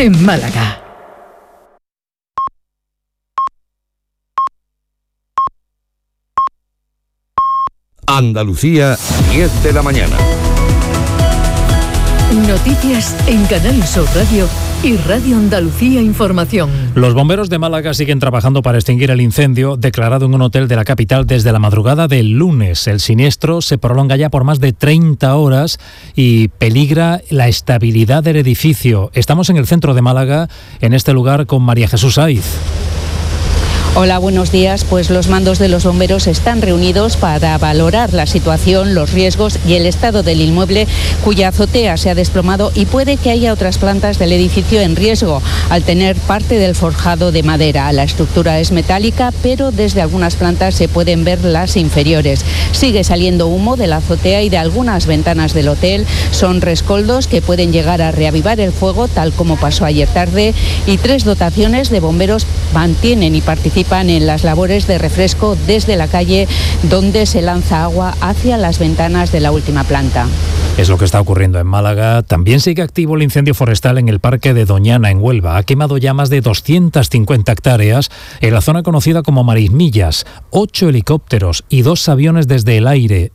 en Málaga. Andalucía, 10 de la mañana. Noticias en Canal Sur Radio y Radio Andalucía Información. Los bomberos de Málaga siguen trabajando para extinguir el incendio declarado en un hotel de la capital desde la madrugada del lunes. El siniestro se prolonga ya por más de 30 horas y peligra la estabilidad del edificio. Estamos en el centro de Málaga, en este lugar, con María Jesús Aiz. Hola, buenos días. Pues los mandos de los bomberos están reunidos para valorar la situación, los riesgos y el estado del inmueble, cuya azotea se ha desplomado y puede que haya otras plantas del edificio en riesgo, al tener parte del forjado de madera. La estructura es metálica, pero desde algunas plantas se pueden ver las inferiores. Sigue saliendo humo de la azotea y de algunas ventanas del hotel. Son rescoldos que pueden llegar a reavivar el fuego, tal como pasó ayer tarde, y 3 dotaciones de bomberos mantienen y participan en las labores de refresco desde la calle, donde se lanza agua hacia las ventanas de la última planta. Es lo que está ocurriendo en Málaga. También sigue activo el incendio forestal en el Parque de Doñana, en Huelva. Ha quemado ya más de 250 hectáreas en la zona conocida como Marismillas. 8 helicópteros y 2 aviones desde el aire.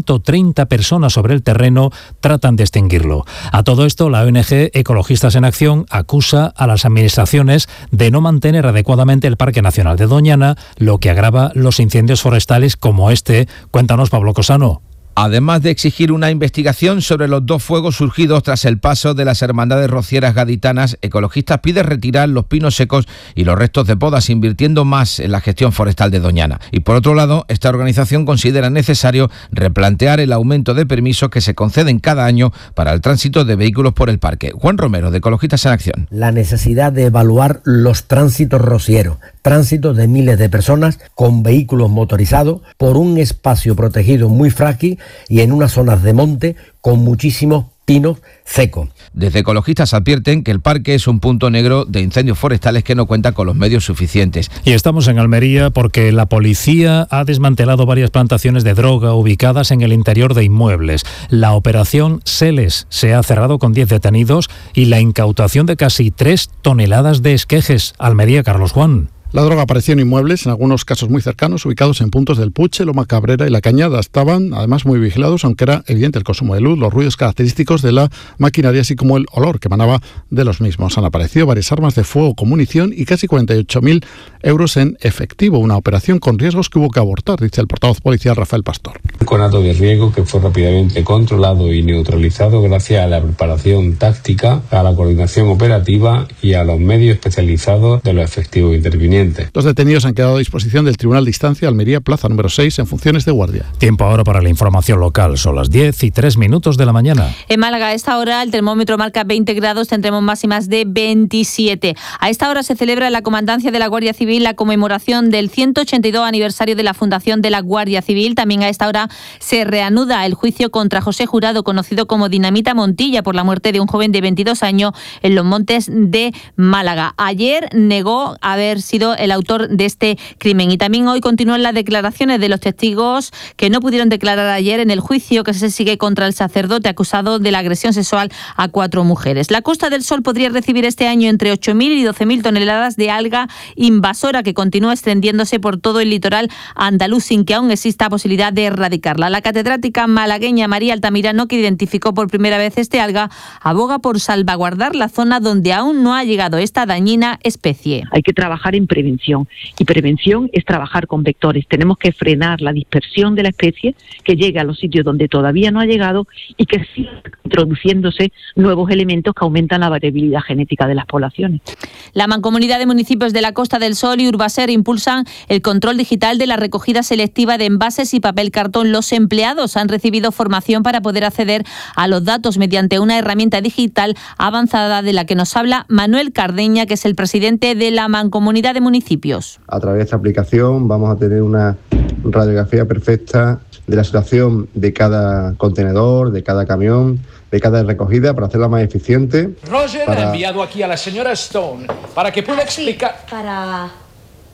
130 personas sobre el terreno tratan de extinguirlo. A todo esto, la ONG Ecologistas en Acción acusa a las administraciones de no mantener adecuadamente el Parque Nacional de Doñana, lo que agrava los incendios forestales como este. Cuéntanos, Pablo Cosano. Además de exigir una investigación sobre los 2 fuegos surgidos tras el paso de las hermandades rocieras gaditanas, Ecologistas pide retirar los pinos secos y los restos de podas, invirtiendo más en la gestión forestal de Doñana. Y por otro lado, esta organización considera necesario replantear el aumento de permisos que se conceden cada año para el tránsito de vehículos por el parque. Juan Romero, de Ecologistas en Acción. La necesidad de evaluar los tránsitos rocieros, tránsitos de miles de personas con vehículos motorizados por un espacio protegido muy frágil y en unas zonas de monte con muchísimos pinos secos. Desde Ecologistas advierten que el parque es un punto negro de incendios forestales que no cuenta con los medios suficientes. Y estamos en Almería porque la policía ha desmantelado varias plantaciones de droga ubicadas en el interior de inmuebles. La operación Seles se ha cerrado con 10 detenidos y la incautación de casi 3 toneladas de esquejes. Almería, Carlos Juan. La droga apareció en inmuebles, en algunos casos muy cercanos, ubicados en puntos del Puche, Loma Cabrera y La Cañada. Estaban, además, muy vigilados, aunque era evidente el consumo de luz, los ruidos característicos de la maquinaria, así como el olor que emanaba de los mismos. Han aparecido varias armas de fuego con munición y casi 48.000 euros en efectivo. Una operación con riesgos que hubo que abortar, dice el portavoz policial Rafael Pastor. Un conato de riesgo que fue rápidamente controlado y neutralizado gracias a la preparación táctica, a la coordinación operativa y a los medios especializados de los efectivos intervinientes. Los detenidos han quedado a disposición del Tribunal de Instancia Almería, plaza número 6, en funciones de guardia. Tiempo ahora para la información local. Son las 10:03 de la mañana. En Málaga, a esta hora, el termómetro marca 20 grados, tendremos máximas de 27. A esta hora se celebra en la Comandancia de la Guardia Civil la conmemoración del 182 aniversario de la fundación de la Guardia Civil. También a esta hora se reanuda el juicio contra José Jurado, conocido como Dinamita Montilla, por la muerte de un joven de 22 años en Los Montes de Málaga. Ayer negó haber sido el autor de este crimen. Y también hoy continúan las declaraciones de los testigos que no pudieron declarar ayer en el juicio que se sigue contra el sacerdote acusado de la agresión sexual a 4 mujeres. La Costa del Sol podría recibir este año entre 8.000 y 12.000 toneladas de alga invasora que continúa extendiéndose por todo el litoral andaluz sin que aún exista posibilidad de erradicarla. La catedrática malagueña María Altamirano, que identificó por primera vez este alga, aboga por salvaguardar la zona donde aún no ha llegado esta dañina especie. Hay que trabajar en prevención, y prevención es trabajar con vectores. Tenemos que frenar la dispersión de la especie, que llegue a los sitios donde todavía no ha llegado y que sigan introduciéndose nuevos elementos que aumentan la variabilidad genética de las poblaciones. La Mancomunidad de Municipios de la Costa del Sol y Urbaser impulsan el control digital de la recogida selectiva de envases y papel cartón. Los empleados han recibido formación para poder acceder a los datos mediante una herramienta digital avanzada de la que nos habla Manuel Cardeña, que es el presidente de la Mancomunidad de Municipios. A través de esta aplicación vamos a tener una radiografía perfecta de la situación de cada contenedor, de cada camión, de cada recogida, para hacerla más eficiente. Roger ha enviado aquí a la señora Stone para que pueda explicar...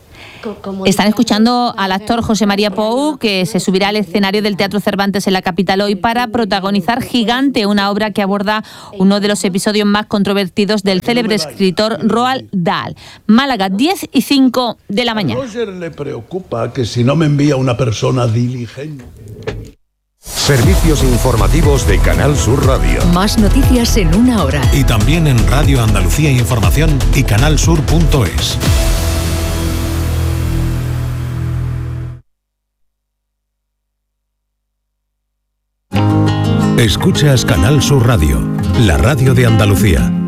Están escuchando al actor José María Pou, que se subirá al escenario del Teatro Cervantes en la capital hoy para protagonizar Gigante, una obra que aborda uno de los episodios más controvertidos del célebre escritor Roald Dahl. Málaga, 10:05 de la mañana. A Roger le preocupa que si no me envía una persona diligente. Servicios informativos de Canal Sur Radio. Más noticias en una hora. Y también en Radio Andalucía Información y canalsur.es. Escuchas Canal Sur Radio, la radio de Andalucía.